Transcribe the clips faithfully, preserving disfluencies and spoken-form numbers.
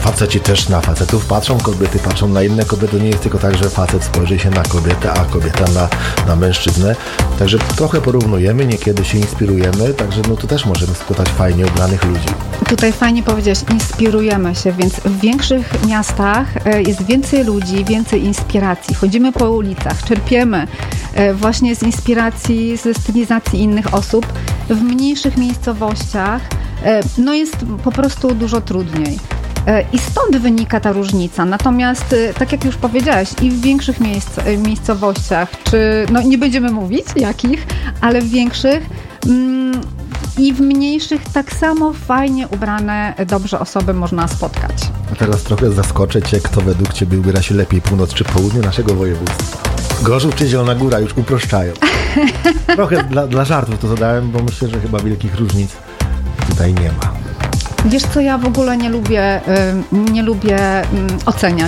faceci też na facetów patrzą, kobiety patrzą na inne kobiety. Nie jest tylko tak, że facet spojrzy się na kobietę, a kobieta na, na mężczyznę. Także trochę porównujemy, niekiedy się inspirujemy, także no tu też możemy spotkać fajnie ubranych ludzi. Tutaj fajnie powiedziałeś, inspirujemy się, więc w większych miastach jest więcej ludzi, więcej inspiracji. Chodzimy po ulicach, czerpiemy właśnie z inspiracji, ze stylizacji innych osób. W mniejszych miejscowościach no jest po prostu dużo trudniej. I stąd wynika ta różnica. Natomiast, tak jak już powiedziałaś, i w większych miejsc, miejscowościach, czy no nie będziemy mówić jakich, ale w większych mm, i w mniejszych tak samo fajnie ubrane, dobrze osoby można spotkać. A teraz trochę zaskoczę Cię, kto według Ciebie ubiera się lepiej, północ czy południe naszego województwa? Gorzów czy Zielona Góra, już uproszczają. Trochę dla, dla żartów to zadałem, bo myślę, że chyba wielkich różnic tutaj nie ma. Wiesz co, ja w ogóle nie lubię, nie lubię oceniać,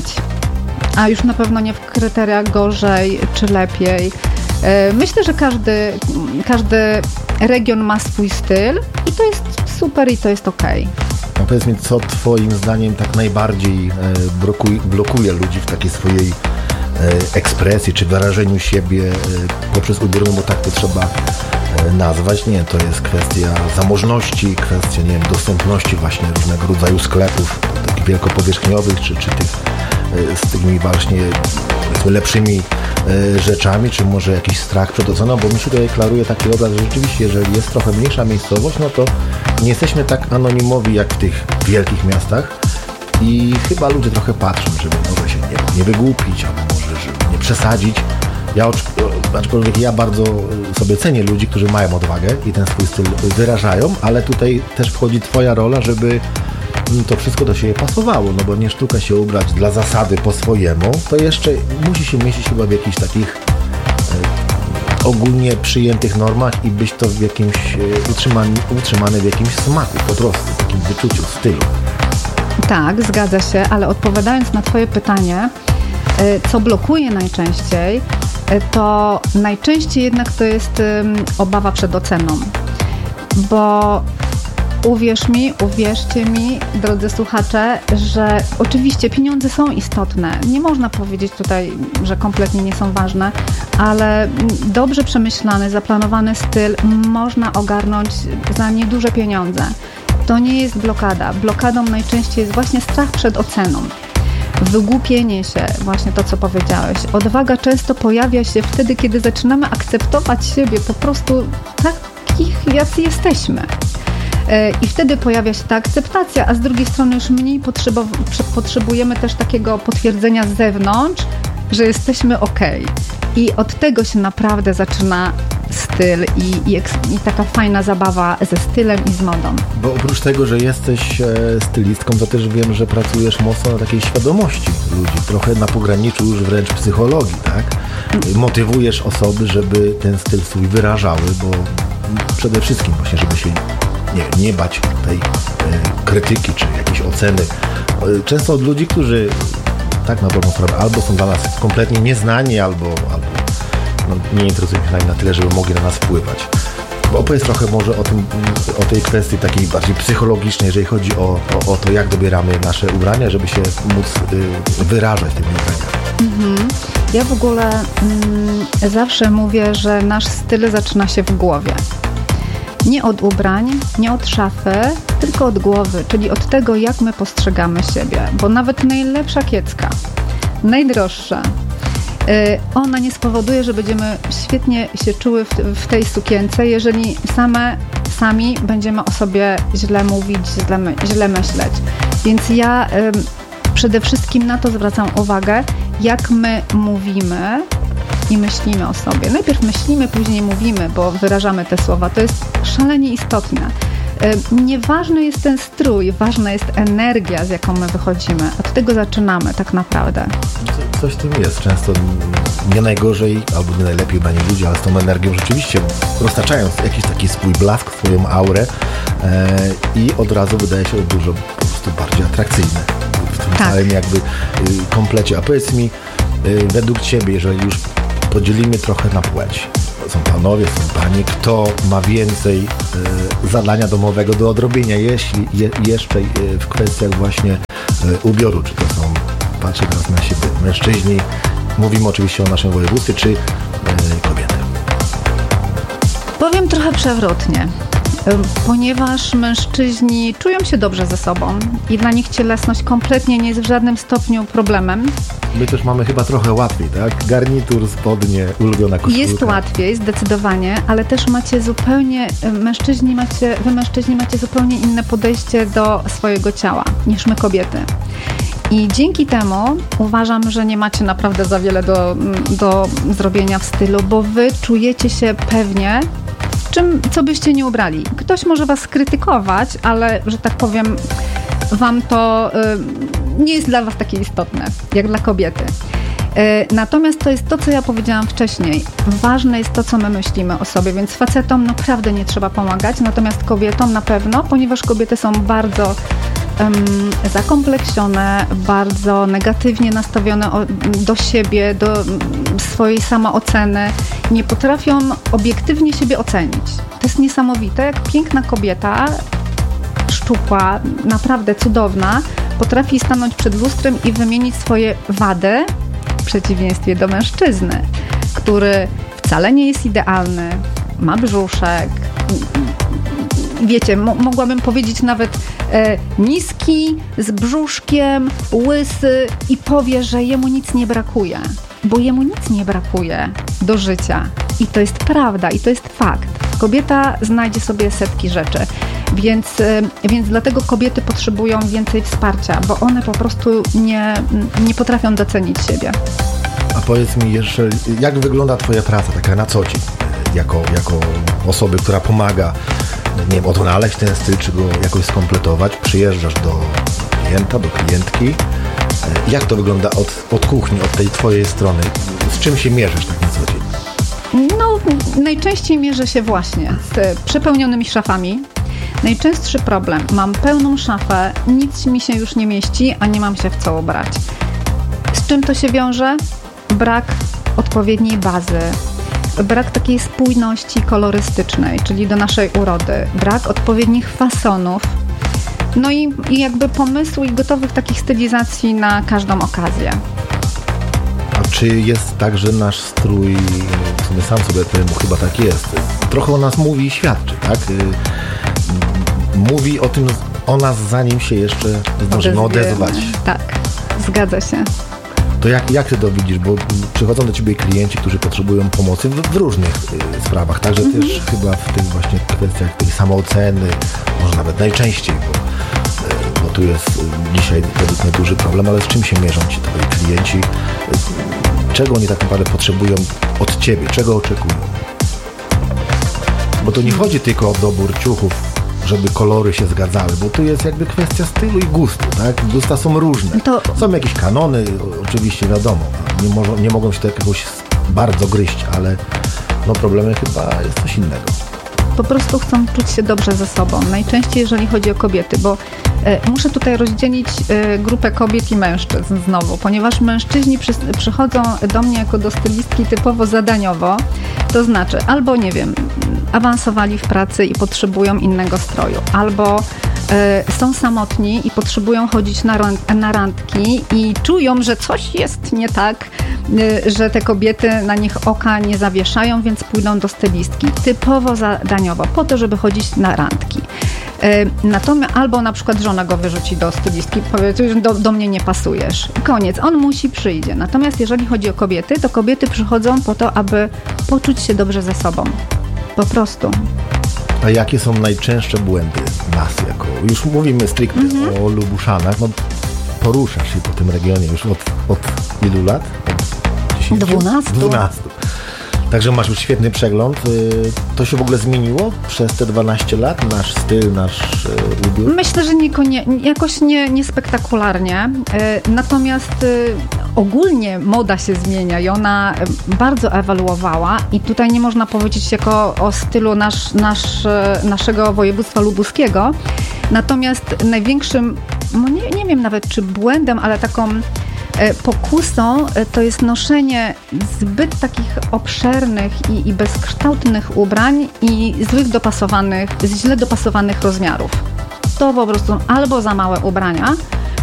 a już na pewno nie w kryteriach gorzej czy lepiej. Myślę, że każdy, każdy region ma swój styl i to jest super i to jest okej. No powiedz mi, co Twoim zdaniem tak najbardziej blokuje, blokuje ludzi w takiej swojej ekspresji czy wyrażeniu siebie poprzez ubiór, no bo tak to trzeba nazwać. Nie, to jest kwestia zamożności, kwestia, nie wiem, dostępności właśnie różnego rodzaju sklepów, takich wielkopowierzchniowych, czy, czy tych z tymi właśnie lepszymi rzeczami, czy może jakiś strach przed oceną, bo mi się tutaj klaruje taki obraz, że rzeczywiście, jeżeli jest trochę mniejsza miejscowość, no to nie jesteśmy tak anonimowi jak w tych wielkich miastach i chyba ludzie trochę patrzą, żeby może się nie, nie wygłupić, albo może żeby nie przesadzić. Ja, aczkolwiek ja bardzo sobie cenię ludzi, którzy mają odwagę i ten swój styl wyrażają, ale tutaj też wchodzi Twoja rola, żeby to wszystko do siebie pasowało, no bo nie sztuka się ubrać dla zasady po swojemu, to jeszcze musi się mieścić chyba w jakichś takich e, ogólnie przyjętych normach i być to w jakimś e, utrzymany, utrzymane w jakimś smaku, po prostu, w takim wyczuciu, stylu. Tak, zgadza się, ale odpowiadając na Twoje pytanie, e, co blokuje najczęściej, e, to najczęściej jednak to jest e, obawa przed oceną, bo uwierz mi, uwierzcie mi, drodzy słuchacze, że oczywiście pieniądze są istotne. Nie można powiedzieć tutaj, że kompletnie nie są ważne, ale dobrze przemyślany, zaplanowany styl można ogarnąć za nieduże pieniądze. To nie jest blokada. Blokadą najczęściej jest właśnie strach przed oceną. Wygłupienie się, właśnie to, co powiedziałeś. Odwaga często pojawia się wtedy, kiedy zaczynamy akceptować siebie po prostu takich, jacy jesteśmy. I wtedy pojawia się ta akceptacja, a z drugiej strony już mniej potrzebow- potrzebujemy też takiego potwierdzenia z zewnątrz, że jesteśmy okej. I od tego się naprawdę zaczyna styl i, i, i taka fajna zabawa ze stylem i z modą. Bo oprócz tego, że jesteś e, stylistką, to też wiem, że pracujesz mocno na takiej świadomości ludzi, trochę na pograniczu już wręcz psychologii, tak? Motywujesz osoby, żeby ten styl swój wyrażały, bo przede wszystkim właśnie, żeby się nie, nie bać tej e, krytyki czy jakiejś oceny. E, często od ludzi, którzy tak na dobrą sprawę albo są dla nas kompletnie nieznani, albo, albo no, nie interesują się na tyle, żeby mogli na nas wpływać. Bo opowiedz trochę może o tym, o tej kwestii takiej bardziej psychologicznej, jeżeli chodzi o, o, o to, jak dobieramy nasze ubrania, żeby się móc y, wyrażać tymi ubraniami. Mhm. Ja w ogóle mm, zawsze mówię, że nasz styl zaczyna się w głowie. Nie od ubrań, nie od szafy, tylko od głowy, czyli od tego, jak my postrzegamy siebie. Bo nawet najlepsza kiecka, najdroższa, yy, ona nie spowoduje, że będziemy świetnie się czuły w, w tej sukience, jeżeli same, sami będziemy o sobie źle mówić, źle, my, źle myśleć. Więc ja yy, przede wszystkim na to zwracam uwagę, jak my mówimy i myślimy o sobie. Najpierw myślimy, później mówimy, bo wyrażamy te słowa. To jest szalenie istotne. Nieważny jest ten strój, ważna jest energia, z jaką my wychodzimy. Od tego zaczynamy tak naprawdę. Coś w tym jest. Często nie najgorzej albo nie najlepiej ubrani ludzie, ale z tą energią rzeczywiście roztaczają jakiś taki swój blask, swoją aurę e, i od razu wydaje się dużo po prostu bardziej atrakcyjne w tym tak. całym jakby y, komplecie. A powiedz mi, y, według Ciebie, jeżeli już podzielimy trochę na płeć. Są panowie, są panie. Kto ma więcej y, zadania domowego do odrobienia, jeśli je, jeszcze y, w kwestiach właśnie ubioru, czy to są, patrzę teraz na siebie, mężczyźni, mówimy oczywiście o naszym województwie, czy y, kobiety? Powiem trochę przewrotnie, ponieważ mężczyźni czują się dobrze ze sobą i dla nich cielesność kompletnie nie jest w żadnym stopniu problemem. My też mamy chyba trochę łatwiej, tak? Garnitur, spodnie, ulubiona koszulka. Jest łatwiej, zdecydowanie, ale też macie zupełnie, mężczyźni macie, wy mężczyźni macie zupełnie inne podejście do swojego ciała niż my kobiety. I dzięki temu uważam, że nie macie naprawdę za wiele do, do zrobienia w stylu, bo wy czujecie się pewnie w czym, co byście nie ubrali. Ktoś może was krytykować, ale, że tak powiem, wam to y, nie jest dla was takie istotne, jak dla kobiety. Y, natomiast to jest to, co ja powiedziałam wcześniej. Ważne jest to, co my myślimy o sobie, więc facetom naprawdę nie trzeba pomagać, natomiast kobietom na pewno, ponieważ kobiety są bardzo um, zakompleksione, bardzo negatywnie nastawione o, do siebie, do swojej samooceny. Nie potrafią obiektywnie siebie ocenić. To jest niesamowite, jak piękna kobieta, szczupła, naprawdę cudowna, potrafi stanąć przed lustrem i wymienić swoje wady w przeciwieństwie do mężczyzny, który wcale nie jest idealny, ma brzuszek, wiecie, mo- mogłabym powiedzieć nawet e, niski, z brzuszkiem, łysy i powie, że jemu nic nie brakuje, bo jemu nic nie brakuje do życia. I to jest prawda, i to jest fakt. Kobieta znajdzie sobie setki rzeczy, więc, więc dlatego kobiety potrzebują więcej wsparcia, bo one po prostu nie, nie potrafią docenić siebie. A powiedz mi jeszcze, jak wygląda twoja praca taka na co dzień, jako, jako osoby, która pomaga, nie wiem, odnaleźć ten styl, czy go jakoś skompletować, przyjeżdżasz do klienta, do klientki. Jak to wygląda od, od kuchni, od tej twojej strony? Z czym się mierzysz tak na co dzień? No, najczęściej mierzę się właśnie z przepełnionymi szafami. Najczęstszy problem. Mam pełną szafę, nic mi się już nie mieści, a nie mam się w co ubrać. Z czym to się wiąże? Brak odpowiedniej bazy, brak takiej spójności kolorystycznej, czyli do naszej urody, brak odpowiednich fasonów, no i, i jakby pomysłu i gotowych takich stylizacji na każdą okazję. A czy jest tak, że nasz strój, w sumie sam sobie powiem, bo chyba tak jest, trochę o nas mówi i świadczy, tak? Mówi o tym, o nas, zanim się jeszcze zdążymy odezwać. Tak, zgadza się. To jak, jak ty to widzisz? Bo przychodzą do ciebie klienci, którzy potrzebują pomocy w, w różnych y, sprawach, także mm-hmm. też chyba w tych właśnie kwestiach tej samooceny, może nawet najczęściej, bo, y, bo tu jest y, dzisiaj według mnie duży problem, ale z czym się mierzą ci twoi klienci? Y, czego oni tak naprawdę potrzebują od ciebie? Czego oczekują? Bo to nie chodzi tylko o dobór ciuchów, żeby kolory się zgadzały, bo tu jest jakby kwestia stylu i gustu, tak? Gusta są różne. To... Są jakieś kanony, oczywiście wiadomo, nie, mo- nie mogą się to jakoś bardzo gryźć, ale no problemy chyba jest coś innego. Po prostu chcą czuć się dobrze ze sobą. Najczęściej jeżeli chodzi o kobiety, bo e, muszę tutaj rozdzielić e, grupę kobiet i mężczyzn znowu, ponieważ mężczyźni przy, przychodzą do mnie jako do stylistki typowo zadaniowo, to znaczy albo, nie wiem, awansowali w pracy i potrzebują innego stroju, albo e, są samotni i potrzebują chodzić na, rand- na randki i czują, że coś jest nie tak, e, że te kobiety na nich oka nie zawieszają, więc pójdą do stylistki. Typowo zadaniowo, po to, żeby chodzić na randki. E, natomiast albo na przykład żona go wyrzuci do stylistki, powie, że do, do mnie nie pasujesz. Koniec, on musi, przyjdzie. Natomiast jeżeli chodzi o kobiety, to kobiety przychodzą po to, aby poczuć się dobrze ze sobą. Po prostu. A jakie są najczęstsze błędy nas jako, już mówimy stricte mm-hmm. o Lubuszanach, no poruszasz się po tym regionie już od, od ilu lat? Od dziesięciu? Dwunastu. Dwunastu. Także masz już świetny przegląd. To się w ogóle zmieniło przez te dwanaście lat? Nasz styl, nasz ubiór? Myślę, że niekonie, jakoś nie, nie spektakularnie. Natomiast ogólnie moda się zmienia i ona bardzo ewoluowała i tutaj nie można powiedzieć jako o stylu nasz, nasz, naszego województwa lubuskiego. Natomiast największym, no nie, nie wiem nawet czy błędem, ale taką pokusą to jest noszenie zbyt takich obszernych i, i bezkształtnych ubrań i złych dopasowanych, źle dopasowanych rozmiarów. To po prostu albo za małe ubrania,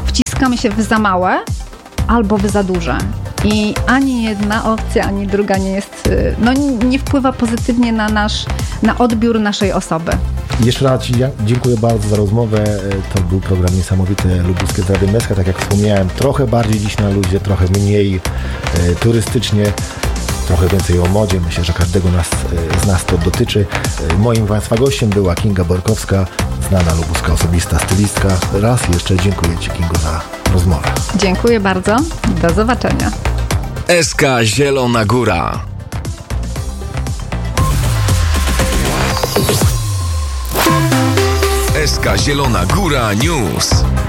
spotkamy się w za małe albo w za duże. I ani jedna opcja, ani druga nie jest, no nie wpływa pozytywnie na nasz, na odbiór naszej osoby. Jeszcze raz Ci dziękuję bardzo za rozmowę. To był program Niesamowite Lubuskie z Radiem S K. Tak jak wspomniałem, trochę bardziej dziś na luzie, trochę mniej e, turystycznie, trochę więcej o modzie. Myślę, że każdego nas, z nas to dotyczy. Moim Państwa gościem była Kinga Borkowska, znana lubuska osobista stylistka. Raz jeszcze dziękuję Ci, Kingo, za rozmowę. Dziękuję bardzo. Do zobaczenia. S K Zielona Góra. S K Zielona Góra News.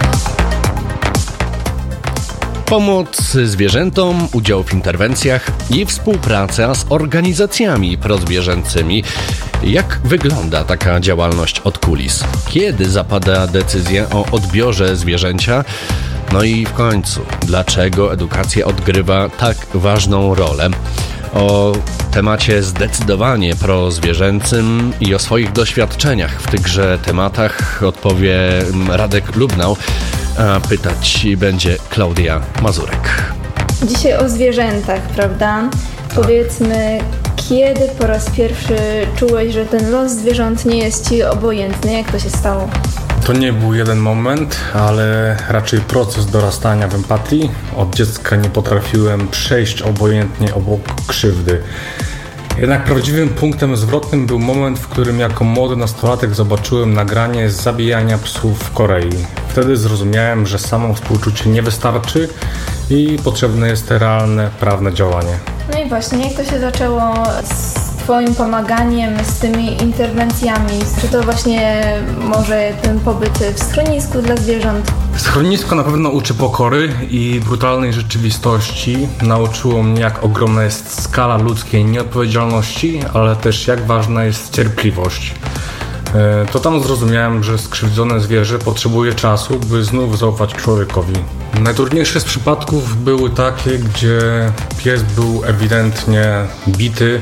Pomoc zwierzętom, udział w interwencjach i współpraca z organizacjami prozwierzęcymi. Jak wygląda taka działalność od kulis? Kiedy zapada decyzja o odbiorze zwierzęcia? No i w końcu, dlaczego edukacja odgrywa tak ważną rolę? O temacie zdecydowanie prozwierzęcym i o swoich doświadczeniach w tychże tematach odpowie Radek Lubnau, a pytać będzie Klaudia Mazurek. Dzisiaj o zwierzętach, prawda? Powiedzmy, kiedy po raz pierwszy czułeś, że ten los zwierząt nie jest Ci obojętny? Jak to się stało? To nie był jeden moment, ale raczej proces dorastania w empatii. Od dziecka nie potrafiłem przejść obojętnie obok krzywdy. Jednak prawdziwym punktem zwrotnym był moment, w którym jako młody nastolatek zobaczyłem nagranie z zabijania psów w Korei. Wtedy zrozumiałem, że samo współczucie nie wystarczy i potrzebne jest realne, prawne działanie. No i właśnie, jak to się zaczęło z Twoim pomaganiem, z tymi interwencjami? Czy to właśnie może ten pobyt w schronisku dla zwierząt? Schronisko na pewno uczy pokory i brutalnej rzeczywistości. Nauczyło mnie, jak ogromna jest skala ludzkiej nieodpowiedzialności, ale też jak ważna jest cierpliwość. To tam zrozumiałem, że skrzywdzone zwierzę potrzebuje czasu, by znów zaufać człowiekowi. Najtrudniejsze z przypadków były takie, gdzie pies był ewidentnie bity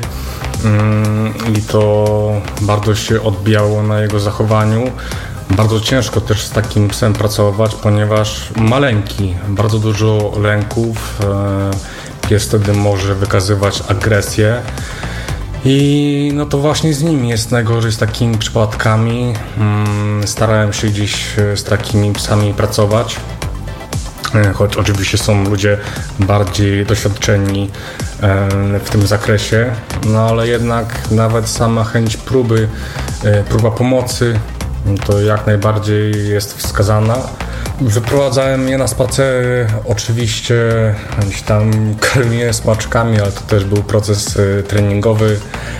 i to bardzo się odbijało na jego zachowaniu. Bardzo ciężko też z takim psem pracować, ponieważ maleńki, bardzo dużo lęków, pies wtedy może wykazywać agresję. I no to właśnie z nimi jest najgorzej, z takimi przypadkami. Starałem się gdzieś z takimi psami pracować, choć oczywiście są ludzie bardziej doświadczeni w tym zakresie, no ale jednak nawet sama chęć próby, próba pomocy, to jak najbardziej jest wskazana. Wyprowadzałem je na spacery, oczywiście gdzieś tam karmię smaczkami, ale to też był proces treningowy,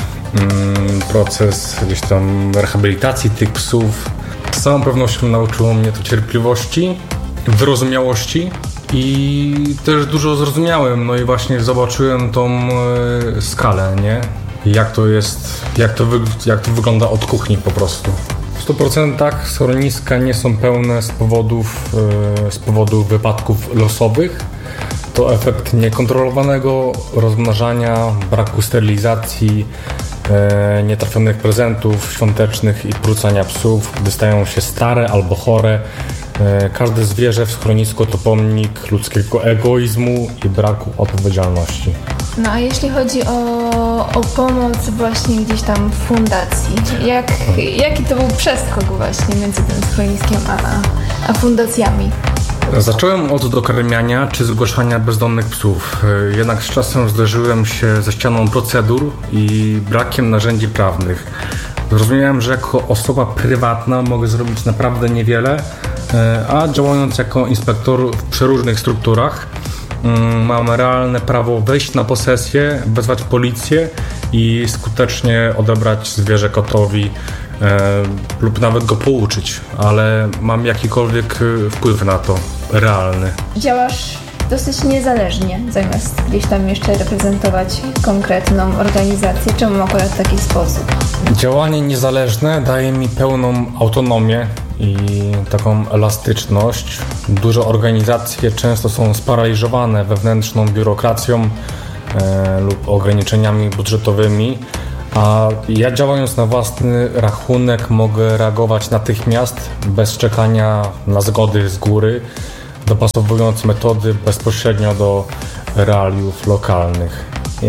proces gdzieś tam rehabilitacji tych psów. Z całą pewnością nauczyło mnie to cierpliwości, wyrozumiałości i też dużo zrozumiałem, no i właśnie zobaczyłem tą skalę, nie? Jak to jest, jak to, wy, jak to wygląda od kuchni po prostu. W stu procentach schroniska nie są pełne z powodów, z powodu wypadków losowych. To efekt niekontrolowanego rozmnażania, braku sterylizacji, nietrafionych prezentów świątecznych i prucania psów, gdy stają się stare albo chore. Każde zwierzę w schronisku to pomnik ludzkiego egoizmu i braku odpowiedzialności. No a jeśli chodzi o, o pomoc właśnie gdzieś tam w fundacji, jak, jaki to był przeskok właśnie między tym schroniskiem a, a fundacjami? Zacząłem od dokarmiania czy zgłaszania bezdomnych psów. Jednak z czasem zderzyłem się ze ścianą procedur i brakiem narzędzi prawnych. Zrozumiałem, że jako osoba prywatna mogę zrobić naprawdę niewiele, a działając jako inspektor w przeróżnych strukturach mam realne prawo wejść na posesję, wezwać policję i skutecznie odebrać zwierzę kotowi e, lub nawet go pouczyć, ale mam jakikolwiek wpływ na to, realny. Działasz dosyć niezależnie, zamiast gdzieś tam jeszcze reprezentować konkretną organizację. Czemu akurat w taki sposób? Działanie niezależne daje mi pełną autonomię i taką elastyczność. Duże organizacje często są sparaliżowane wewnętrzną biurokracją e, lub ograniczeniami budżetowymi, a ja działając na własny rachunek mogę reagować natychmiast, bez czekania na zgody z góry. dopasowując metody bezpośrednio do realiów lokalnych.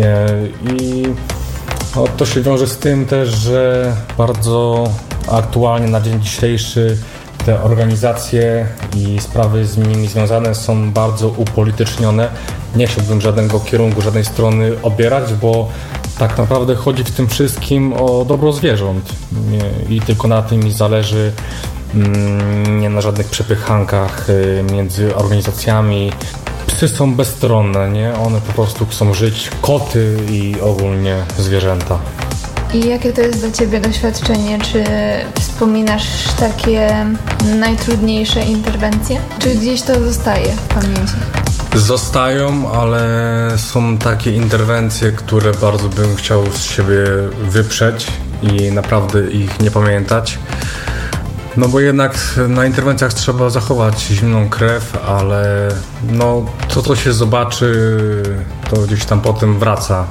I no, to się wiąże z tym też, że bardzo aktualnie na dzień dzisiejszy te organizacje i sprawy z nimi związane są bardzo upolitycznione. Nie chciałbym żadnego kierunku, żadnej strony obierać, bo tak naprawdę chodzi w tym wszystkim o dobro zwierząt i tylko na tym mi zależy, nie na żadnych przepychankach między organizacjami. Psy są bezstronne, nie? One po prostu chcą żyć, koty i ogólnie zwierzęta. I jakie to jest dla Ciebie doświadczenie? Czy wspominasz takie najtrudniejsze interwencje? Czy gdzieś to zostaje w pamięci? Zostają, ale są takie interwencje, które bardzo bym chciał z siebie wyprzeć i naprawdę ich nie pamiętać. No bo jednak na interwencjach trzeba zachować zimną krew, ale no to, co się zobaczy, to gdzieś tam potem wraca.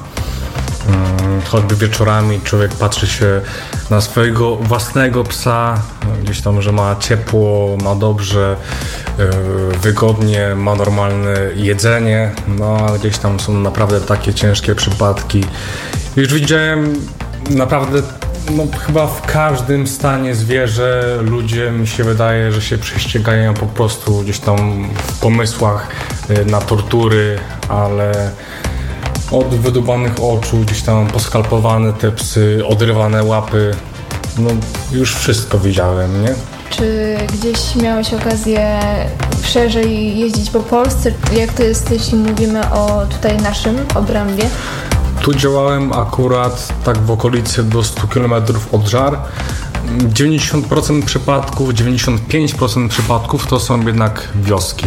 Choćby wieczorami człowiek patrzy się na swojego własnego psa, gdzieś tam, że ma ciepło, ma dobrze, wygodnie, ma normalne jedzenie, no ale gdzieś tam są naprawdę takie ciężkie przypadki. Już widziałem naprawdę, no chyba w każdym stanie zwierzę ludzie, mi się wydaje, że się prześcigają po prostu gdzieś tam w pomysłach na tortury, ale od wydubanych oczu, gdzieś tam poskalpowane te psy, odrywane łapy, no już wszystko widziałem, nie? Czy gdzieś miałeś okazję szerzej jeździć po Polsce? Jak to jest, jeśli mówimy o tutaj naszym obrębie? Tu działałem akurat tak w okolicy do stu kilometrów od Żar. dziewięćdziesiąt procent przypadków, dziewięćdziesiąt pięć procent przypadków to są jednak wioski.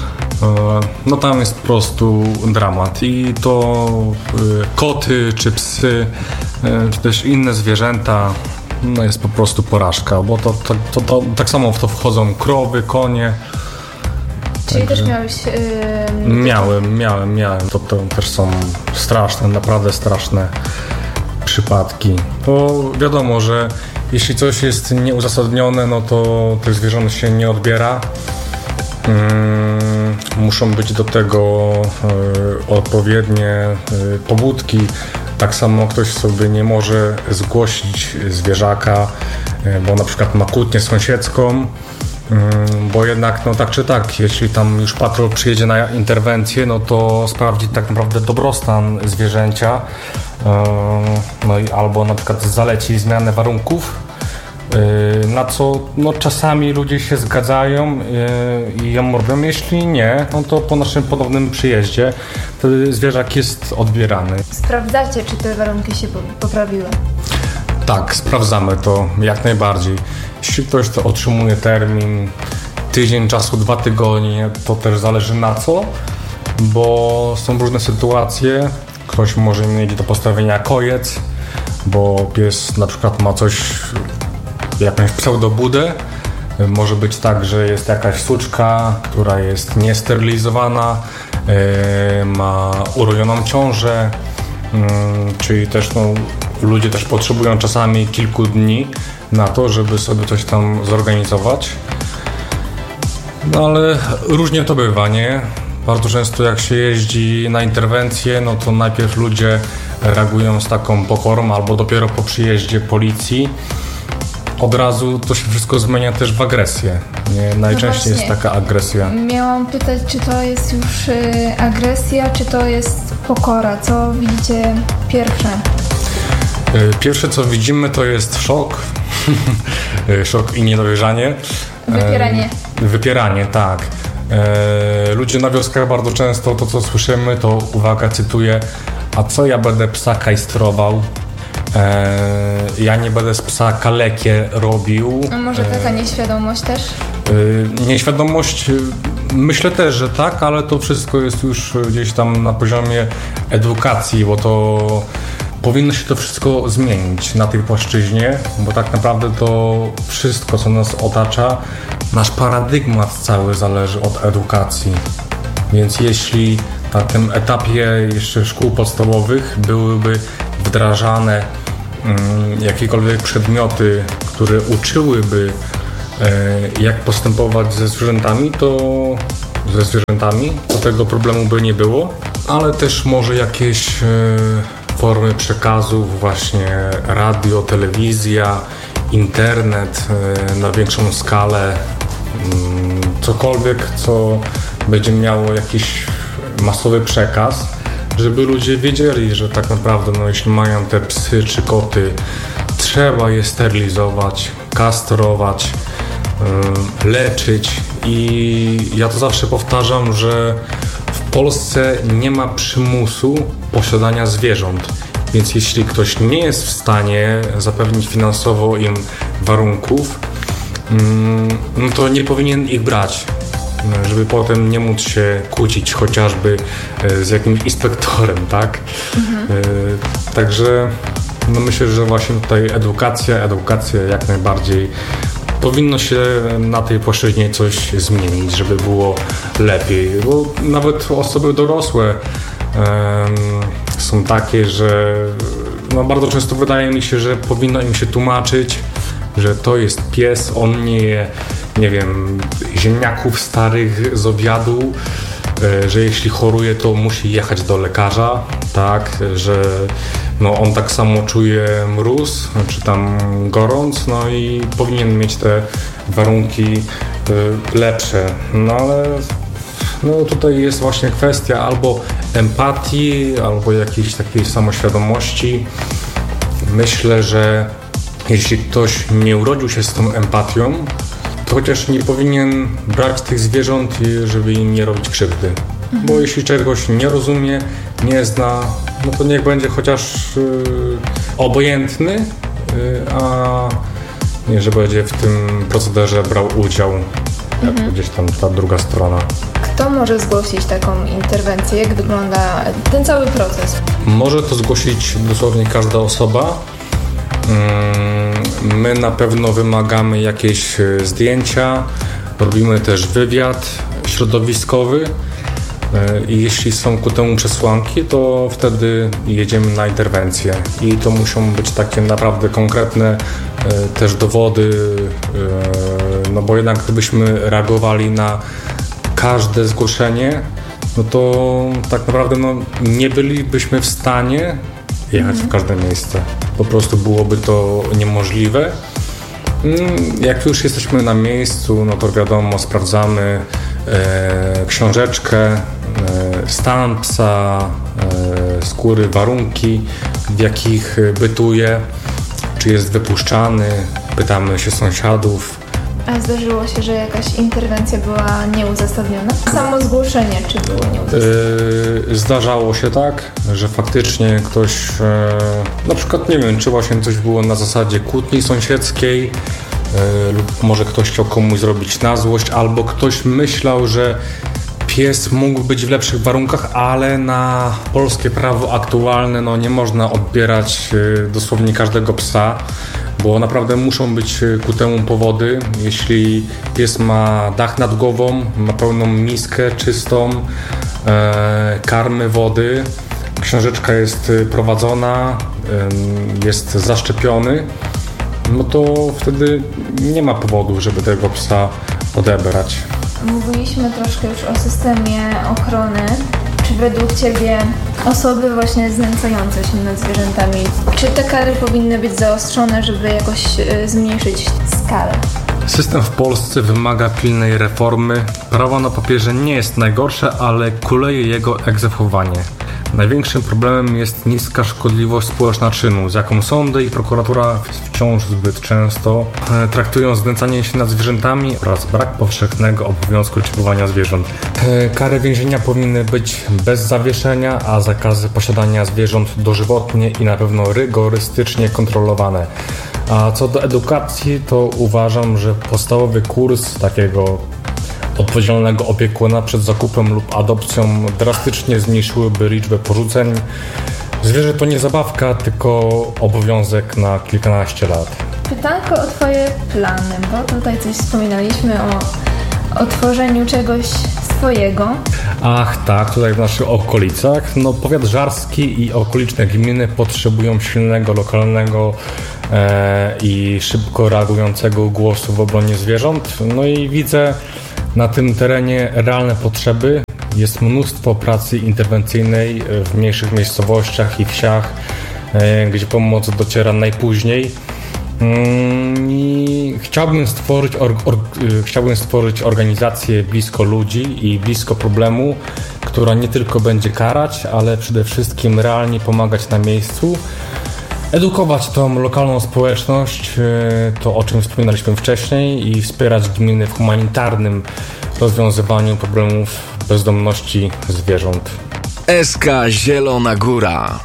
No tam jest po prostu dramat i to koty czy psy, czy też inne zwierzęta, no jest po prostu porażka, bo to, to, to, to tak samo w to wchodzą krowy, konie. Czyli Także... też miałeś... Yy... Miałem, miałem, miałem. To, to też są straszne, naprawdę straszne przypadki. Bo wiadomo, że jeśli coś jest nieuzasadnione, no to tych zwierząt się nie odbiera. Hmm, muszą być do tego y, odpowiednie y, pobudki. Tak samo ktoś sobie nie może zgłosić zwierzaka, y, bo na przykład ma kłótnię sąsiedzką, y, bo jednak no tak czy tak, jeśli tam już patrol przyjedzie na interwencję, no to sprawdzi tak naprawdę dobrostan zwierzęcia, y, no i albo na przykład zaleci zmianę warunków, na co no, czasami ludzie się zgadzają i ją robią. Jeśli nie, no to po naszym ponownym przyjeździe wtedy zwierzak jest odbierany. Sprawdzacie, czy te warunki się poprawiły? Tak, sprawdzamy to jak najbardziej. Jeśli ktoś to otrzymuje termin tydzień czasu, dwa tygodnie, to też zależy na co, bo są różne sytuacje. Ktoś może mieć do postawienia kojec, bo pies na przykład ma coś, jakąś pseudobudę. Może być tak, że jest jakaś suczka, która jest niesterylizowana, yy, ma urojoną ciążę, yy, czyli też no, ludzie też potrzebują czasami kilku dni na to, żeby sobie coś tam zorganizować. No ale różnie to bywa, nie? Bardzo często jak się jeździ na interwencję, no to najpierw ludzie reagują z taką pokorą, albo dopiero po przyjeździe policji od razu to się wszystko zmienia też w agresję. Nie? Najczęściej no jest taka agresja. Miałam pytać, czy to jest już y, agresja, czy to jest pokora? Co widzicie pierwsze? Pierwsze co widzimy to jest szok. Szok i niedowierzanie. Wypieranie. Wypieranie, tak. Ludzie na wioskach bardzo często to co słyszymy to, uwaga, cytuję: a co ja będę psa kajstrował? Ja nie będę z psa kalekie robił. A może taka nieświadomość też? Nieświadomość, myślę też, że tak, ale to wszystko jest już gdzieś tam na poziomie edukacji, bo to powinno się to wszystko zmienić na tej płaszczyźnie, bo tak naprawdę to wszystko, co nas otacza, nasz paradygmat cały zależy od edukacji. Więc jeśli na tym etapie jeszcze szkół podstawowych byłyby wdrażane um, jakiekolwiek przedmioty, które uczyłyby e, jak postępować ze zwierzętami, to ze zwierzętami, to tego problemu by nie było, ale też może jakieś e, formy przekazów, właśnie radio, telewizja, internet e, na większą skalę, mm, cokolwiek, co będzie miało jakiś masowy przekaz, żeby ludzie wiedzieli, że tak naprawdę, no, jeśli mają te psy czy koty, trzeba je sterylizować, kastrować, yy, leczyć. I ja to zawsze powtarzam, że w Polsce nie ma przymusu posiadania zwierząt. Więc jeśli ktoś nie jest w stanie zapewnić finansowo im warunków, yy, no to nie powinien ich brać, żeby potem nie móc się kłócić chociażby z jakimś inspektorem, tak? Mhm. Także no myślę, że właśnie tutaj edukacja, edukacja jak najbardziej powinno się na tej płaszczyźnie coś zmienić, żeby było lepiej, bo nawet osoby dorosłe um, są takie, że no bardzo często wydaje mi się, że powinno im się tłumaczyć, że to jest pies, on nie je, nie wiem, ziemniaków starych z obiadu, że jeśli choruje, to musi jechać do lekarza, tak, że no on tak samo czuje mróz, czy tam gorąc, no i powinien mieć te warunki lepsze, no ale no tutaj jest właśnie kwestia albo empatii, albo jakiejś takiej samoświadomości. Myślę, że jeśli ktoś nie urodził się z tą empatią, to chociaż nie powinien brać tych zwierząt, żeby im nie robić krzywdy. Mhm. Bo jeśli czegoś nie rozumie, nie zna, no to niech będzie chociaż yy, obojętny, yy, a nie, że będzie w tym procederze brał udział, mhm. jak gdzieś tam ta druga strona. Kto może zgłosić taką interwencję? Jak wygląda ten cały proces? Może to zgłosić dosłownie każda osoba. My na pewno wymagamy jakieś zdjęcia, robimy też wywiad środowiskowy i jeśli są ku temu przesłanki, to wtedy jedziemy na interwencję i to muszą być takie naprawdę konkretne też dowody, no bo jednak gdybyśmy reagowali na każde zgłoszenie, no to tak naprawdę no, nie bylibyśmy w stanie jechać w każde miejsce. Po prostu byłoby to niemożliwe. Jak już jesteśmy na miejscu, no to wiadomo, sprawdzamy e, książeczkę, e, stan psa, e, skóry, warunki, w jakich bytuje, czy jest wypuszczany, pytamy się sąsiadów. A zdarzyło się, że jakaś interwencja była nieuzasadniona? Samo zgłoszenie, czy było nieuzasadnione? Yy, zdarzało się tak, że faktycznie ktoś, yy, na przykład nie wiem, czy właśnie coś było na zasadzie kłótni sąsiedzkiej, yy, lub może ktoś chciał komuś zrobić na złość, albo ktoś myślał, że pies mógł być w lepszych warunkach, ale na polskie prawo aktualne no, nie można odbierać yy, dosłownie każdego psa, bo naprawdę muszą być ku temu powody. Jeśli pies ma dach nad głową, ma pełną miskę czystą, e, karmy, wody, książeczka jest prowadzona, e, jest zaszczepiony, no to wtedy nie ma powodu, żeby tego psa odebrać. Mówiliśmy troszkę już o systemie ochrony. Czy według Ciebie osoby właśnie znęcające się nad zwierzętami, czy te kary powinny być zaostrzone, żeby jakoś y, zmniejszyć skalę? System w Polsce wymaga pilnej reformy. Prawo na papierze nie jest najgorsze, ale kuleje jego egzekwowanie. Największym problemem jest niska szkodliwość społeczna czynu, z jaką sądy i prokuratura wciąż zbyt często e, traktują znęcanie się nad zwierzętami oraz brak powszechnego obowiązku czipowania zwierząt. E, kary więzienia powinny być bez zawieszenia, a zakazy posiadania zwierząt dożywotnie i na pewno rygorystycznie kontrolowane. A co do edukacji, to uważam, że podstawowy kurs takiego odpowiedzialnego opiekuna przed zakupem lub adopcją drastycznie zmniejszyłyby liczbę porzuceń. Zwierzę to nie zabawka, tylko obowiązek na kilkanaście lat. Pytanko o Twoje plany, bo tutaj coś wspominaliśmy o, o tworzeniu czegoś swojego. Ach tak, tutaj w naszych okolicach. No, powiat żarski i okoliczne gminy potrzebują silnego, lokalnego e, i szybko reagującego głosu w obronie zwierząt. No i widzę Na tym terenie realne potrzeby, jest mnóstwo pracy interwencyjnej w mniejszych miejscowościach i wsiach, gdzie pomoc dociera najpóźniej. I chciałbym stworzyć, or, or, chciałbym stworzyć organizację blisko ludzi i blisko problemu, która nie tylko będzie karać, ale przede wszystkim realnie pomagać na miejscu, edukować tą lokalną społeczność, to o czym wspominaliśmy wcześniej, i wspierać gminy w humanitarnym rozwiązywaniu problemów bezdomności zwierząt. S K Zielona Góra.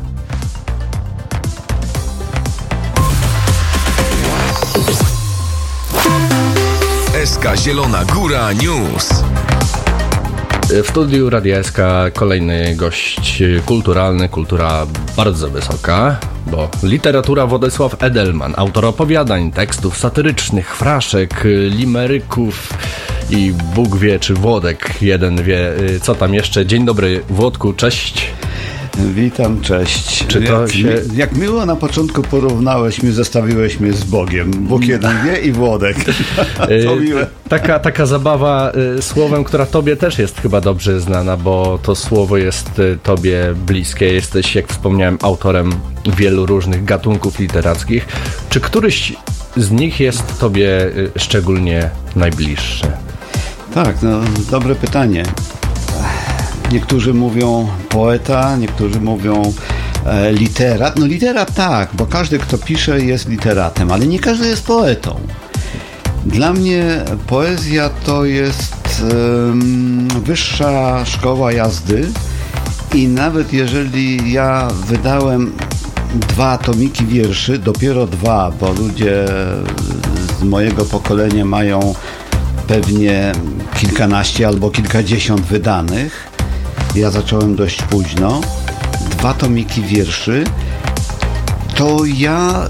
S K Zielona Góra News. W studiu Radia S K kolejny gość kulturalny, kultura bardzo wysoka, bo literatura Władysław Edelman, autor opowiadań, tekstów satyrycznych, fraszek, limeryków i Bóg wie, czy Włodek jeden wie, co tam jeszcze. Dzień dobry, Włodku, cześć. Witam, cześć. Czy to jak, się... jak miło na początku porównałeś mnie, zestawiłeś mnie z Bogiem. Bóg jeden wie i Włodek. To miłe. Taka, taka zabawa y, słowem, która tobie też jest chyba dobrze znana, bo to słowo jest y, tobie bliskie. Jesteś, jak wspomniałem, autorem wielu różnych gatunków literackich. Czy któryś z nich jest tobie y, szczególnie najbliższy? Tak, no dobre pytanie. Niektórzy mówią poeta, niektórzy mówią e, literat. No literat tak, bo każdy, kto pisze, jest literatem, ale nie każdy jest poetą. Dla mnie poezja to jest e, wyższa szkoła jazdy i nawet jeżeli ja wydałem dwa tomiki wierszy, dopiero dwa, bo ludzie z mojego pokolenia mają pewnie kilkanaście albo kilkadziesiąt wydanych. Ja zacząłem dość późno. Dwa tomiki wierszy. To ja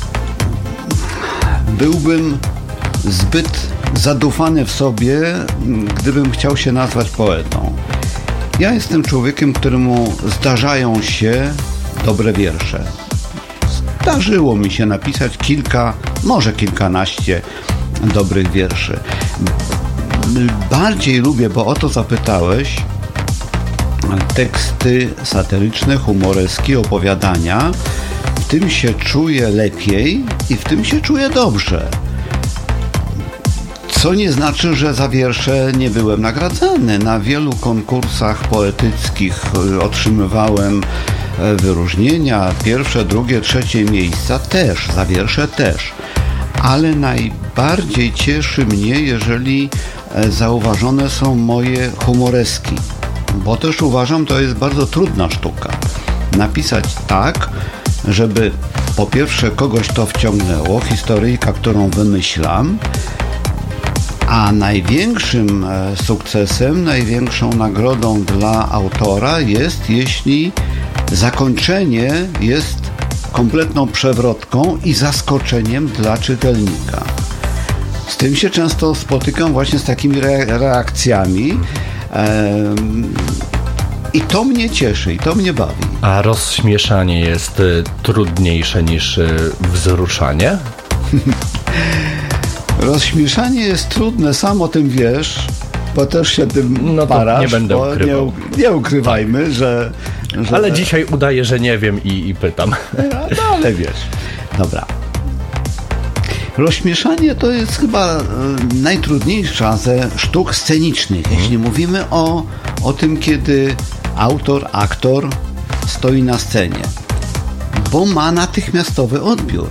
byłbym zbyt zadufany w sobie, gdybym chciał się nazwać poetą. Ja jestem człowiekiem, któremu zdarzają się dobre wiersze. Zdarzyło mi się napisać kilka, może kilkanaście dobrych wierszy. Bardziej lubię, bo o to zapytałeś, teksty satyryczne, humoreskie, opowiadania. W tym się czuję lepiej i w tym się czuję dobrze. Co nie znaczy, że za wiersze nie byłem nagradzany. Na wielu konkursach poetyckich otrzymywałem wyróżnienia, pierwsze, drugie, trzecie miejsca też, za wiersze też. Ale najbardziej cieszy mnie, jeżeli zauważone są moje humoreski. Bo też uważam, to jest bardzo trudna sztuka. Napisać tak, żeby po pierwsze kogoś to wciągnęło, historyjka, którą wymyślam, a największym sukcesem, największą nagrodą dla autora jest, jeśli zakończenie jest kompletną przewrotką i zaskoczeniem dla czytelnika. Z tym się często spotykam właśnie z takimi re- reakcjami. I to mnie cieszy, i to mnie bawi. A rozśmieszanie jest y, trudniejsze niż y, wzruszanie? Rozśmieszanie jest trudne, sam o tym wiesz, bo też się tym no to parasz. Nie będę ukrywał. Nie, nie ukrywajmy, że, że... Ale dzisiaj udaję, że nie wiem i, i pytam. No ale wiesz. Dobra. Rozśmieszanie to jest chyba najtrudniejsza ze sztuk scenicznych, hmm. jeśli mówimy o, o tym, kiedy autor, aktor stoi na scenie, bo ma natychmiastowy odbiór.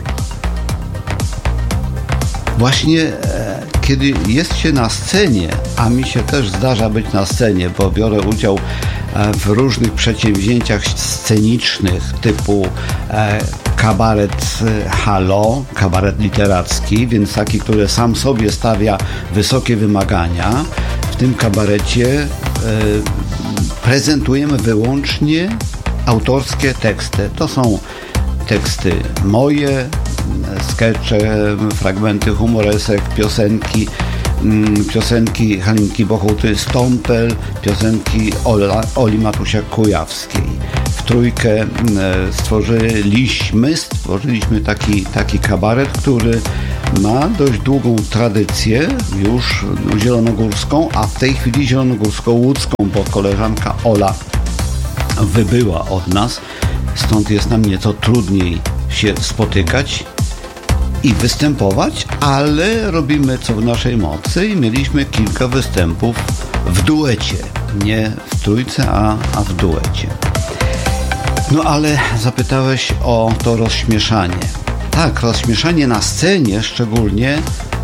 Właśnie e, kiedy jest się na scenie, a mi się też zdarza być na scenie, bo biorę udział e, w różnych przedsięwzięciach scenicznych typu e, kabaret Halo, kabaret literacki, więc taki, który sam sobie stawia wysokie wymagania. W tym kabarecie e, prezentujemy wyłącznie autorskie teksty. To są teksty moje, skecze, fragmenty humoresek, piosenki, piosenki Halinki Bochuty Stąpel, piosenki Ola, Oli Matusiak-Kujawskiej. W trójkę stworzyliśmy, stworzyliśmy taki, taki kabaret, który ma dość długą tradycję już zielonogórską, a w tej chwili zielonogórsko-łódzką, bo koleżanka Ola wybyła od nas, stąd jest nam nieco trudniej się spotykać i występować, ale robimy co w naszej mocy i mieliśmy kilka występów w duecie. Nie w trójce, a, a w duecie. No ale zapytałeś o to rozśmieszanie. Tak, rozśmieszanie na scenie szczególnie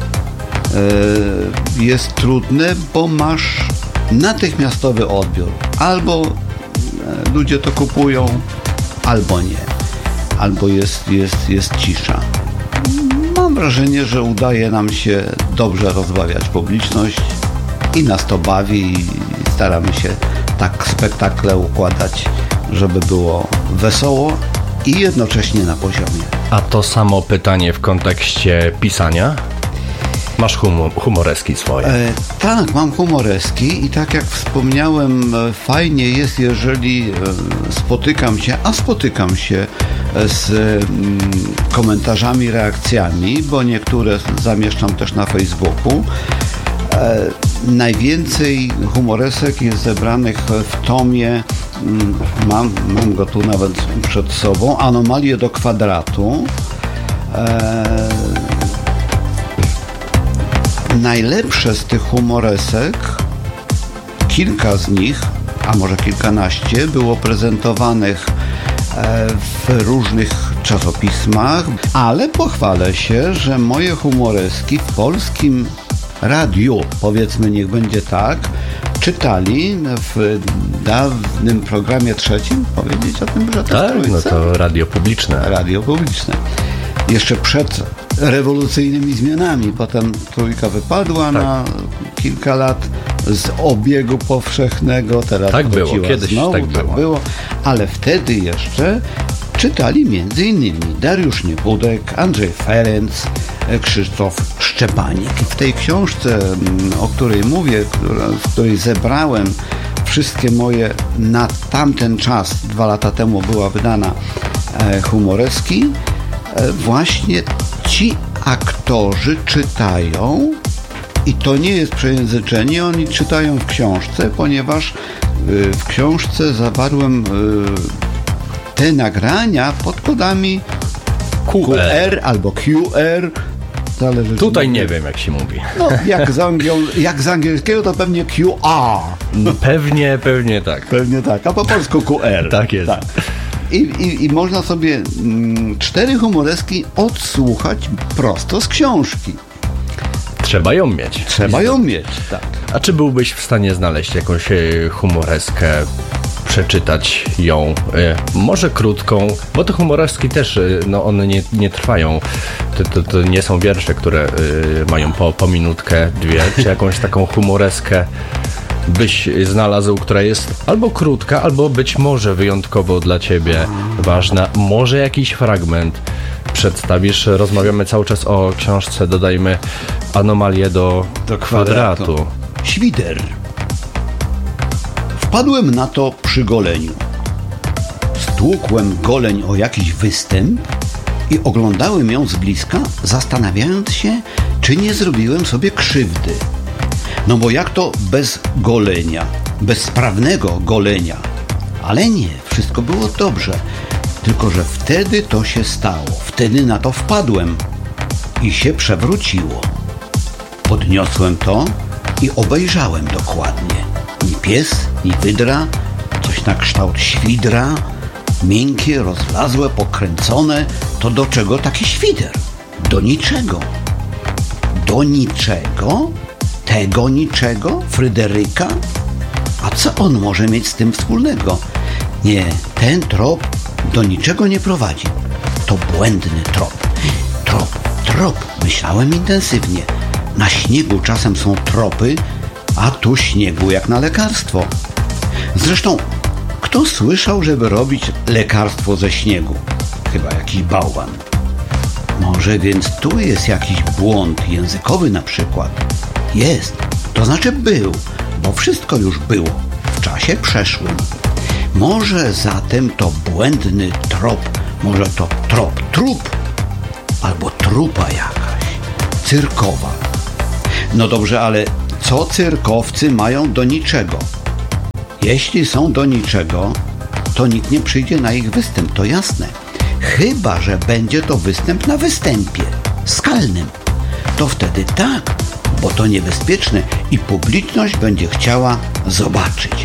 yy, jest trudne, bo masz natychmiastowy odbiór. Albo yy, ludzie to kupują, albo nie. Albo jest, jest, jest cisza. Mam wrażenie, że udaje nam się dobrze rozbawiać publiczność i nas to bawi i staramy się tak spektakle układać, żeby było wesoło i jednocześnie na poziomie. A to samo pytanie w kontekście pisania? Masz humor, humoreski swoje? E, tak, mam humoreski i tak jak wspomniałem, fajnie jest, jeżeli e, spotykam się, a spotykam się z mm, komentarzami, reakcjami, bo niektóre zamieszczam też na Facebooku. E, najwięcej humoresek jest zebranych w tomie, mm, mam, mam go tu nawet przed sobą, Anomalie do kwadratu. E, najlepsze z tych humoresek, kilka z nich, a może kilkanaście, było prezentowanych w różnych czasopismach, ale pochwalę się, że moje humoreski w polskim radiu, powiedzmy, niech będzie tak, czytali w dawnym programie trzecim, powiedzieć o tym, że to tak, jest no to radio publiczne. Radio publiczne. Jeszcze przed rewolucyjnymi zmianami. Potem trójka wypadła tak. na kilka lat z obiegu powszechnego. Teraz tak było, kiedyś znowu, tak, tak było. było. Ale wtedy jeszcze czytali między innymi Dariusz Niepudek, Andrzej Ferenc, Krzysztof Szczepanik. W tej książce, o której mówię, w której zebrałem wszystkie moje na tamten czas, dwa lata temu była wydana humoreski, właśnie ci aktorzy czytają i to nie jest przejęzyczenie, oni czytają w książce, ponieważ w książce zawarłem te nagrania pod kodami Q R albo Q R. Zależy, tutaj nie wiem, jak się mówi. No, jak z, angiel- jak z angielskiego to pewnie Q R. Pewnie, pewnie tak. Pewnie tak, a po polsku Q R. Tak jest. Tak. I, i, I można sobie mm, cztery humoreski odsłuchać prosto z książki. Trzeba ją mieć. Trzeba ją mieć, tak. A czy byłbyś w stanie znaleźć jakąś humoreskę, przeczytać ją, może krótką, bo te humoreski też, no one nie, nie trwają, to, to, to nie są wiersze, które mają po, po minutkę, dwie, czy jakąś taką humoreskę byś znalazł, która jest albo krótka, albo być może wyjątkowo dla ciebie ważna, może jakiś fragment przedstawisz. Rozmawiamy cały czas o książce, dodajmy, Anomalie do, do kwadratu. kwadratu. Świder. Wpadłem na to przy goleniu. Stłukłem goleń o jakiś występ i oglądałem ją z bliska, zastanawiając się, czy nie zrobiłem sobie krzywdy. No bo jak to bez golenia, bez sprawnego golenia? Ale nie, wszystko było dobrze. Tylko że wtedy to się stało. Wtedy na to wpadłem i się przewróciło. Podniosłem to i obejrzałem dokładnie. Ni pies, ni wydra, coś na kształt świdra, miękkie, rozlazłe, pokręcone. To do czego taki świder? Do niczego. Do niczego? Tego niczego? Fryderyka? A co on może mieć z tym wspólnego? Nie, ten trop do niczego nie prowadzi. To błędny trop. Trop, trop. Myślałem intensywnie. Na śniegu czasem są tropy, a tu śniegu jak na lekarstwo. Zresztą, kto słyszał, żeby robić lekarstwo ze śniegu? Chyba jakiś bałwan. Może więc tu jest jakiś błąd językowy na przykład? Jest, to znaczy był, bo wszystko już było w czasie przeszłym. Może zatem to błędny trop, może to trop trup, albo trupa jakaś. cyrkowa. No dobrze, ale co cyrkowcy mają do niczego? Jeśli są do niczego, to nikt nie przyjdzie na ich występ, to jasne. Chyba że będzie to występ na występie skalnym. To wtedy tak, bo to niebezpieczne i publiczność będzie chciała zobaczyć.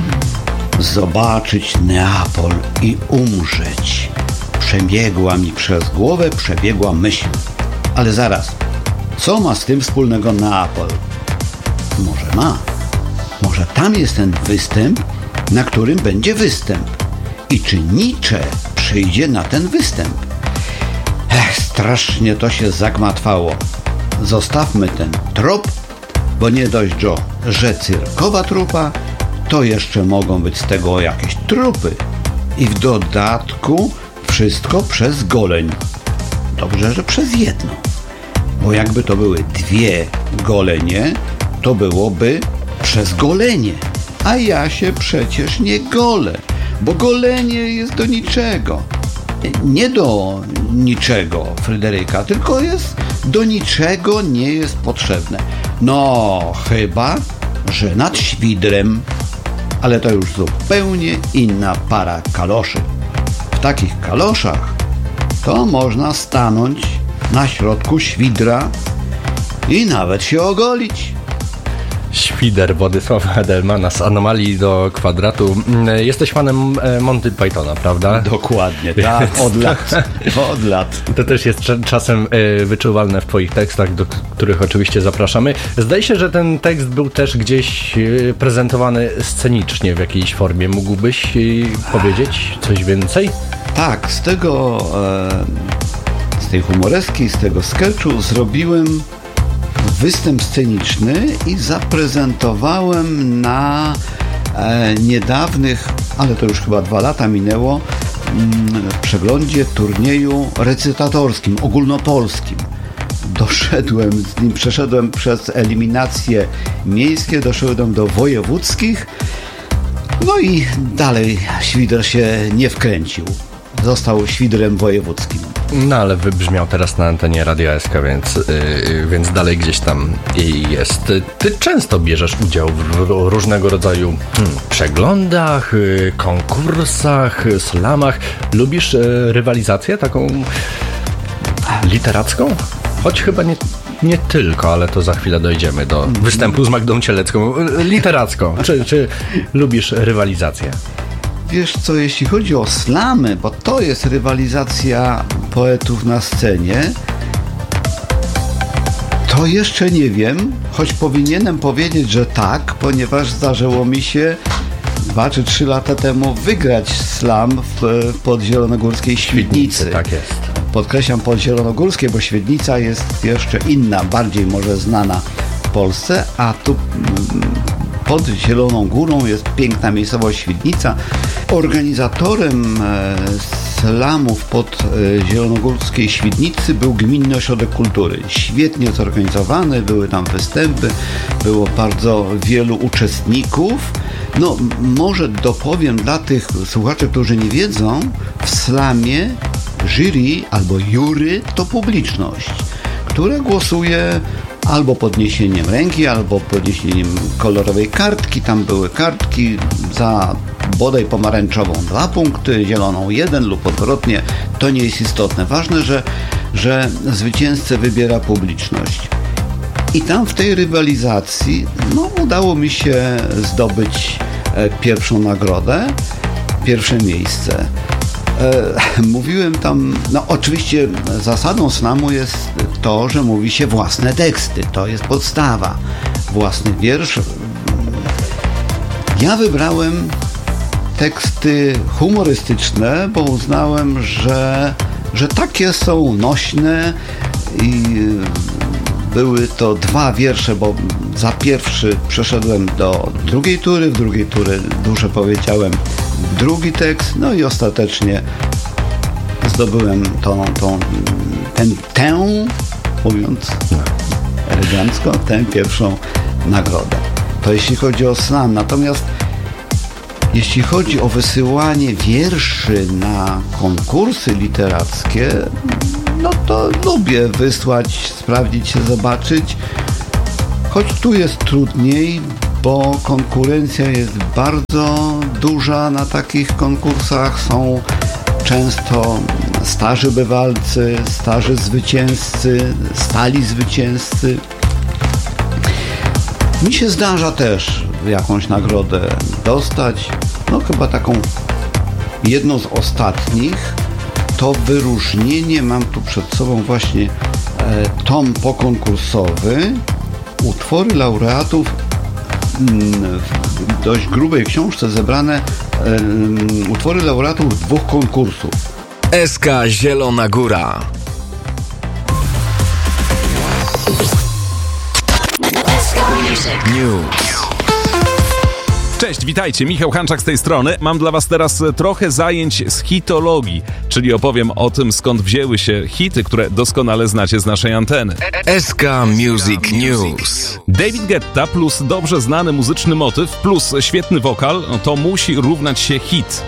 Zobaczyć Neapol i umrzeć. Przebiegła mi przez głowę, przebiegła myśl. Ale zaraz, co ma z tym wspólnego Neapol? Może ma. Może tam jest ten występ, na którym będzie występ. I czy Nietzsche przyjdzie na ten występ? Ech, strasznie to się zagmatwało. Zostawmy ten trop, bo nie dość, że cyrkowa trupa, to jeszcze mogą być z tego jakieś trupy. I w dodatku wszystko przez goleń. Dobrze, że przez jedno. Bo jakby to były dwie golenie, to byłoby przez golenie. A ja się przecież nie golę, bo golenie jest do niczego. Nie do niczego, Fryderyka, tylko jest do niczego nie jest potrzebne. No, chyba że nad świdrem, ale to już zupełnie inna para kaloszy. W takich kaloszach to można stanąć na środku świdra i nawet się ogolić. Świder Władysława Edelmana z Anomalii do Kwadratu. Jesteś fanem Monty Pythona, prawda? Dokładnie, tak, od lat. Od lat. To też jest czasem wyczuwalne w twoich tekstach, do których oczywiście zapraszamy. Zdaje się, że ten tekst był też gdzieś prezentowany scenicznie w jakiejś formie. Mógłbyś powiedzieć coś więcej? Tak, z tego, z tej humoreski, z tego sketchu zrobiłem występ sceniczny i zaprezentowałem na e, niedawnych, ale to już chyba dwa lata minęło, m, przeglądzie turnieju recytatorskim, ogólnopolskim. Doszedłem z nim, przeszedłem przez eliminacje miejskie, doszedłem do wojewódzkich, no i dalej świder się nie wkręcił. Został świdrem wojewódzkim. No ale wybrzmiał teraz na antenie Radia S K, więc, yy, więc dalej gdzieś tam jest. Ty często bierzesz udział w różnego rodzaju hmm, przeglądach, yy, konkursach, slamach. Lubisz yy, rywalizację taką literacką? Choć chyba nie, nie tylko, ale to za chwilę dojdziemy do występu z Magdą Cielecką. Literacką. Czy, czy lubisz rywalizację? Wiesz co, jeśli chodzi o slamy, bo to jest rywalizacja poetów na scenie, to jeszcze nie wiem, choć powinienem powiedzieć, że tak, ponieważ zdarzyło mi się dwa czy trzy lata temu wygrać slam w podzielonogórskiej Świdnicy. Świdnicy, tak jest. Podkreślam podzielonogórskie, bo Świdnica jest jeszcze inna, bardziej może znana w Polsce, a tu pod Zieloną Górą jest piękna miejscowość Świdnica. Organizatorem slamów pod zielonogórskiej Świdnicy był Gminny Ośrodek Kultury. Świetnie zorganizowany, były tam występy, było bardzo wielu uczestników. No, może dopowiem dla tych słuchaczy, którzy nie wiedzą, w slamie jury albo jury to publiczność, która głosuje albo podniesieniem ręki, albo podniesieniem kolorowej kartki. Tam były kartki za bodaj pomarańczową dwa punkty, zieloną jeden lub odwrotnie. To nie jest istotne. Ważne, że, że zwycięzcę wybiera publiczność. I tam w tej rywalizacji no, udało mi się zdobyć e, pierwszą nagrodę, pierwsze miejsce. E, mówiłem tam, no oczywiście zasadą slamu jest to, że mówi się własne teksty, to jest podstawa, własny wiersz. Ja wybrałem teksty humorystyczne, bo uznałem, że, że takie są nośne i były to dwa wiersze, bo za pierwszy przeszedłem do drugiej tury, w drugiej tury dużo powiedziałem drugi tekst, no i ostatecznie zdobyłem tą, tą, ten, tę, mówiąc elegancko, tę pierwszą nagrodę. To jeśli chodzi o slam. Natomiast Jeśli chodzi o wysyłanie wierszy na konkursy literackie, no to lubię wysłać, sprawdzić się, zobaczyć. Choć tu jest trudniej, bo konkurencja jest bardzo duża na takich konkursach. Są często starzy bywalcy, starzy zwycięzcy, stali zwycięzcy. Mi się zdarza też jakąś nagrodę dostać. No chyba taką jedną z ostatnich to wyróżnienie, mam tu przed sobą właśnie e, tom pokonkursowy, utwory laureatów m, w dość grubej książce zebrane e, m, utwory laureatów dwóch konkursów. S K Zielona Góra. News. Cześć, witajcie, Michał Hanczak z tej strony. Mam dla was teraz trochę zajęć z hitologii, czyli opowiem o tym, skąd wzięły się hity, które doskonale znacie z naszej anteny. S K Music News. David Guetta plus dobrze znany muzyczny motyw plus świetny wokal, to musi równać się hit.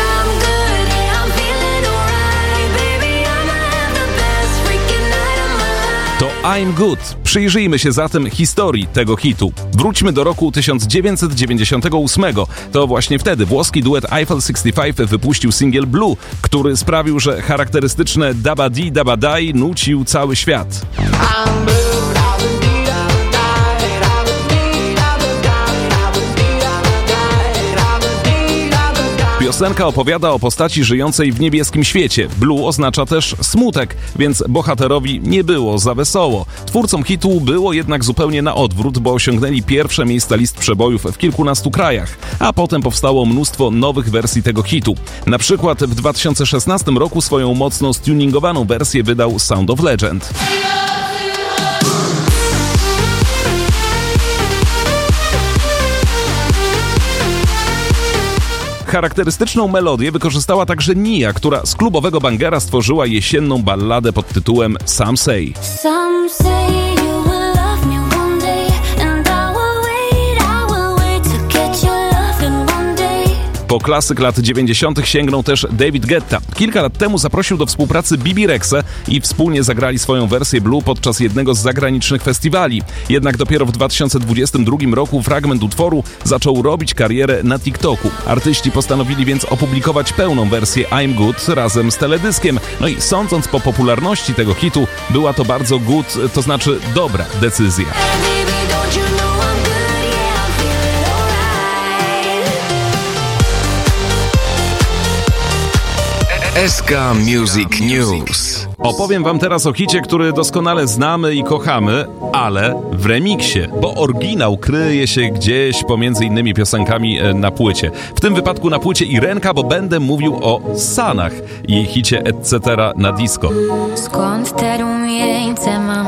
To I'm Good. Przyjrzyjmy się zatem historii tego hitu. Wróćmy do roku tysiąc dziewięćset dziewięćdziesiątego ósmego. To właśnie wtedy włoski duet Eiffel sześćdziesiąt pięć wypuścił singiel Blue, który sprawił, że charakterystyczne Dabba Dee Dabba Die nucił cały świat. Piosenka opowiada o postaci żyjącej w niebieskim świecie. Blue oznacza też smutek, więc bohaterowi nie było za wesoło. Twórcom hitu było jednak zupełnie na odwrót, bo osiągnęli pierwsze miejsca list przebojów w kilkunastu krajach, a potem powstało mnóstwo nowych wersji tego hitu. Na przykład w dwa tysiące szesnastym roku swoją mocno stuningowaną wersję wydał Sound of Legend. Charakterystyczną melodię wykorzystała także Nia, która z klubowego bangera stworzyła jesienną balladę pod tytułem Some Say. Some say you will love me one day, and I will wait, I will wait to get your love in one day. Po klasyk lat dziewięćdziesiątych sięgnął też David Guetta. Kilka lat temu zaprosił do współpracy Bibi Rexę i wspólnie zagrali swoją wersję Blue podczas jednego z zagranicznych festiwali. Jednak dopiero w dwa tysiące dwudziestym drugim roku fragment utworu zaczął robić karierę na TikToku. Artyści postanowili więc opublikować pełną wersję I'm Good razem z teledyskiem. No i sądząc po popularności tego hitu, była to bardzo good, to znaczy dobra decyzja. S K Music News. Opowiem wam teraz o hicie, który doskonale znamy i kochamy, ale w remiksie, bo oryginał kryje się gdzieś pomiędzy innymi piosenkami na płycie. W tym wypadku na płycie Irenka, bo będę mówił o Sanach i jej hicie Et cetera na disco. Skąd te rumieńce mam?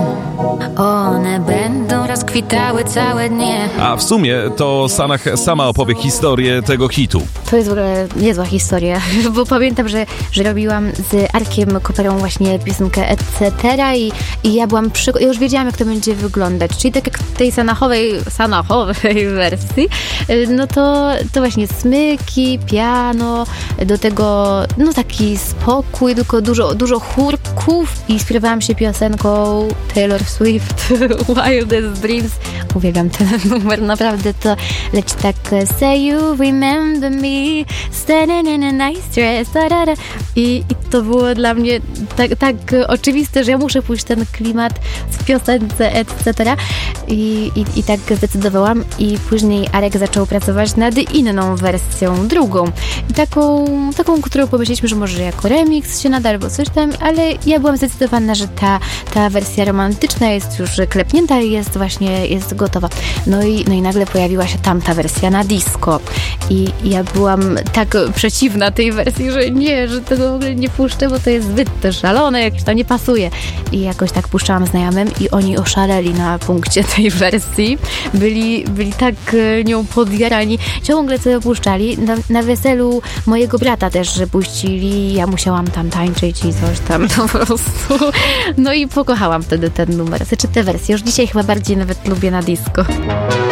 One będą rozkwitały całe dnie. A w sumie to Sanach sama opowie historię tego hitu. To jest w ogóle niezła historia, bo pamiętam, że, że robiłam z Arkiem Koperą właśnie piosenkę Et cetera i, i ja byłam przy... Ja już wiedziałam, jak to będzie wyglądać. Czyli tak jak w tej sanachowej, sanachowej wersji, no to, to właśnie smyki, piano, do tego no taki spokój, tylko dużo, dużo chórków i śpiewałam się piosenką Taylor Swift, Wildest Dreams. Uwielbiam ten numer, naprawdę to leci tak Say you remember me, standing in a nice dress, da, da, da. I, I to było dla mnie tak, tak oczywiste, że ja muszę pójść ten klimat w piosence et cetera. I, i, I tak zdecydowałam i później Arek zaczął pracować nad inną wersją, drugą. I taką, taką, którą pomyśleliśmy, że może jako remix się nada albo coś tam, ale ja byłam zdecydowana, że ta, ta wersja romantyczna jest już klepnięta i jest właśnie jest gotowa. No i, no i nagle pojawiła się tamta wersja na disco. I, i ja byłam tak przeciwna tej wersji, że nie, że tego w ogóle nie puszczę, bo to jest zbyt też szalone, jakieś tam nie pasuje. I jakoś tak puszczałam znajomym i oni oszaleli na punkcie tej wersji. Byli, byli tak nią podjarani. Ciągle co puszczali. Na, na weselu mojego brata też, że puścili. Ja musiałam tam tańczyć i coś tam po prostu. No i pokochałam wtedy ten numer. Znaczy tę wersję. Już dzisiaj chyba bardziej nawet lubię na disco.